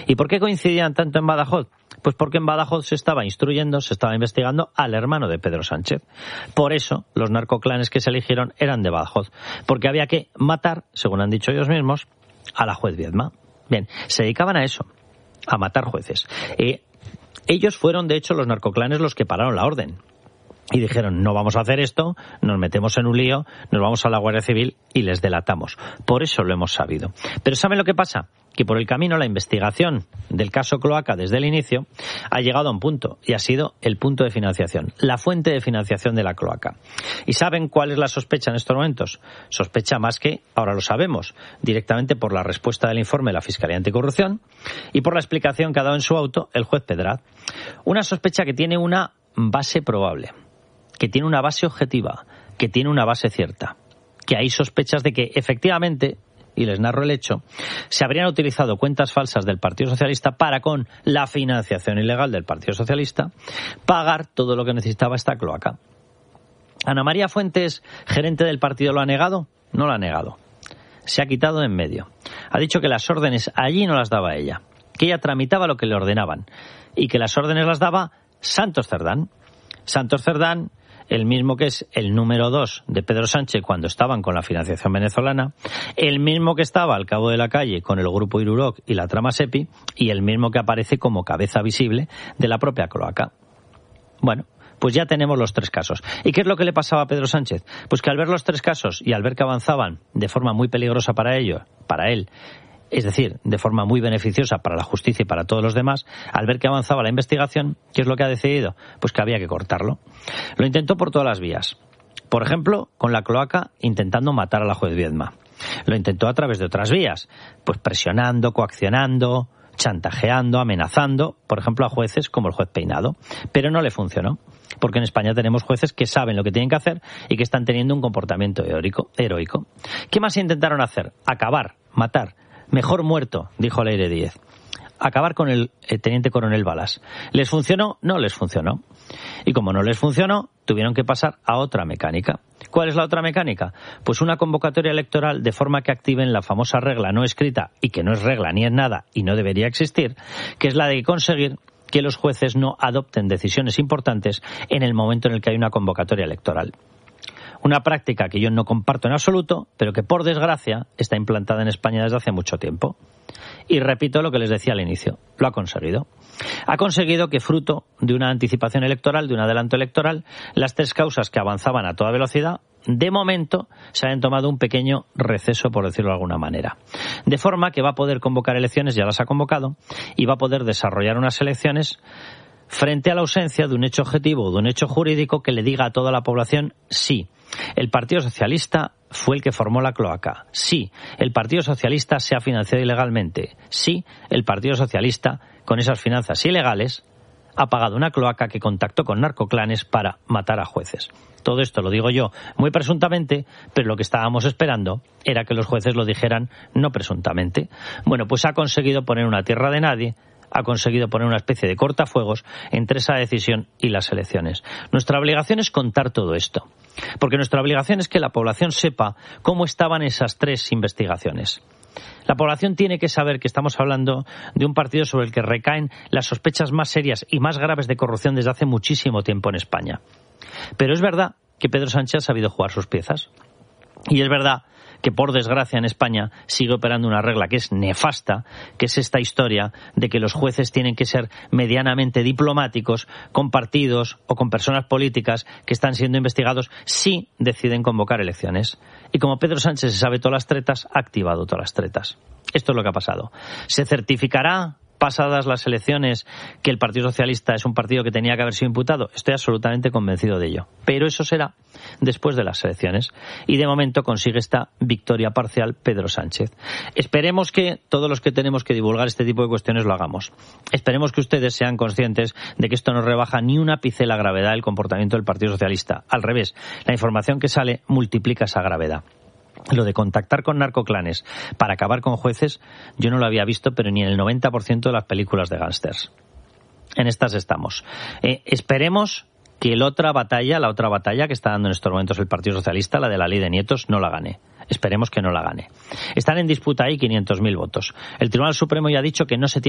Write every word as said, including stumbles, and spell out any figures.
¿Y por qué coincidían tanto en Badajoz? Pues porque en Badajoz se estaba instruyendo, se estaba investigando al hermano de Pedro Sánchez. Por eso los narcoclanes que se eligieron eran de Badajoz, porque había que matar, según han dicho ellos mismos, a la juez Viedma. Bien, se dedicaban a eso, a matar jueces. Eh, ellos fueron, de hecho, los narcoclanes los que pararon la orden. Y dijeron, no vamos a hacer esto, nos metemos en un lío, nos vamos a la Guardia Civil y les delatamos. Por eso lo hemos sabido. Pero ¿saben lo que pasa? Que por el camino la investigación del caso Cloaca desde el inicio ha llegado a un punto, y ha sido el punto de financiación, la fuente de financiación de la cloaca. ¿Y saben cuál es la sospecha en estos momentos? Sospecha más que, ahora lo sabemos, directamente por la respuesta del informe de la Fiscalía Anticorrupción y por la explicación que ha dado en su auto el juez Pedraz. Una sospecha que tiene una base probable, que tiene una base objetiva, que tiene una base cierta, que hay sospechas de que efectivamente, y les narro el hecho, se habrían utilizado cuentas falsas del Partido Socialista para, con la financiación ilegal del Partido Socialista, pagar todo lo que necesitaba esta cloaca. ¿Ana María Fuentes, gerente del partido, lo ha negado? No lo ha negado. Se ha quitado de en medio. Ha dicho que las órdenes allí no las daba ella, que ella tramitaba lo que le ordenaban y que las órdenes las daba Santos Cerdán. Santos Cerdán, el mismo que es el número dos de Pedro Sánchez cuando estaban con la financiación venezolana, el mismo que estaba al cabo de la calle con el grupo Iruroc y la trama SEPI, y el mismo que aparece como cabeza visible de la propia cloaca. Bueno, pues ya tenemos los tres casos. ¿Y qué es lo que le pasaba a Pedro Sánchez? Pues que al ver los tres casos y al ver que avanzaban de forma muy peligrosa para ellos, para él, es decir, de forma muy beneficiosa para la justicia y para todos los demás, al ver que avanzaba la investigación, ¿qué es lo que ha decidido? Pues que había que cortarlo. Lo intentó por todas las vías. Por ejemplo, con la cloaca intentando matar a la juez Viedma. Lo intentó a través de otras vías, pues presionando, coaccionando, chantajeando, amenazando, por ejemplo, a jueces como el juez Peinado. Pero no le funcionó, porque en España tenemos jueces que saben lo que tienen que hacer y que están teniendo un comportamiento heroico. heroico. ¿Qué más intentaron hacer? Acabar, matar. Mejor muerto, dijo Leire Díez. Acabar con el, el teniente coronel Balas. ¿Les funcionó? No les funcionó. Y como no les funcionó, tuvieron que pasar a otra mecánica. ¿Cuál es la otra mecánica? Pues una convocatoria electoral de forma que activen la famosa regla no escrita, y que no es regla ni es nada y no debería existir, que es la de conseguir que los jueces no adopten decisiones importantes en el momento en el que hay una convocatoria electoral. Una práctica que yo no comparto en absoluto, pero que por desgracia está implantada en España desde hace mucho tiempo. Y repito lo que les decía al inicio, lo ha conseguido. Ha conseguido que, fruto de una anticipación electoral, de un adelanto electoral, las tres causas que avanzaban a toda velocidad, de momento se hayan tomado un pequeño receso, por decirlo de alguna manera. De forma que va a poder convocar elecciones, ya las ha convocado, y va a poder desarrollar unas elecciones frente a la ausencia de un hecho objetivo o de un hecho jurídico que le diga a toda la población sí. El Partido Socialista fue el que formó la cloaca. Sí, el Partido Socialista se ha financiado ilegalmente. Sí, el Partido Socialista, con esas finanzas ilegales, ha pagado una cloaca que contactó con narcoclanes para matar a jueces. Todo esto lo digo yo muy presuntamente, pero lo que estábamos esperando era que los jueces lo dijeran no presuntamente. Bueno, pues ha conseguido poner una tierra de nadie, ha conseguido poner una especie de cortafuegos entre esa decisión y las elecciones. Nuestra obligación es contar todo esto, porque nuestra obligación es que la población sepa cómo estaban esas tres investigaciones. La población tiene que saber que estamos hablando de un partido sobre el que recaen las sospechas más serias y más graves de corrupción desde hace muchísimo tiempo en España. Pero es verdad que Pedro Sánchez ha sabido jugar sus piezas. Y es verdad que, por desgracia, en España sigue operando una regla que es nefasta, que es esta historia de que los jueces tienen que ser medianamente diplomáticos con partidos o con personas políticas que están siendo investigados si deciden convocar elecciones. Y como Pedro Sánchez se sabe todas las tretas, ha activado todas las tretas. Esto es lo que ha pasado. ¿Se certificará, pasadas las elecciones, que el Partido Socialista es un partido que tenía que haber sido imputado? Estoy absolutamente convencido de ello. Pero eso será después de las elecciones. Y de momento consigue esta victoria parcial Pedro Sánchez. Esperemos que todos los que tenemos que divulgar este tipo de cuestiones lo hagamos. Esperemos que ustedes sean conscientes de que esto no rebaja ni un ápice la gravedad del comportamiento del Partido Socialista. Al revés, la información que sale multiplica esa gravedad. Lo de contactar con narcoclanes para acabar con jueces, yo no lo había visto, pero ni en el noventa por ciento de las películas de gángsters. En estas estamos. Eh, esperemos que la otra batalla, la otra batalla que está dando en estos momentos el Partido Socialista, la de la ley de nietos, no la gane. Esperemos que no la gane. Están en disputa ahí quinientos mil votos. El Tribunal Supremo ya ha dicho que no se tiene